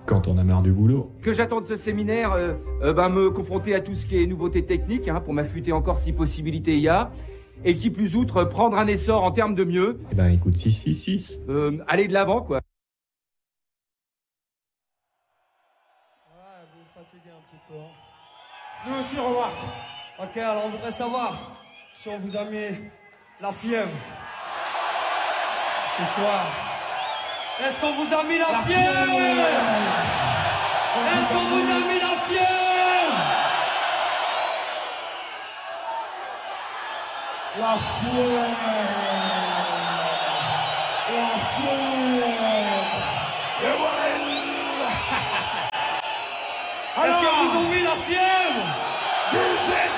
Quand on a marre du boulot. Que j'attends de ce séminaire, me confronter à tout ce qui est nouveauté technique, pour m'affûter encore si possibilité y a, et qui plus outre, prendre un essor en termes de mieux. Eh ben écoute, 666. Aller de l'avant, quoi. Ouais, vous vous fatiguez un petit peu. Nous aussi, remarque. Ok, alors on voudrait savoir si on vous a mis la fièvre ce soir. Est-ce qu'on vous a mis la fièvre? Est-ce qu'on vous a mis la fièvre? La fièvre. La fièvre. Est-ce qu'ils vous ont mis la fièvre?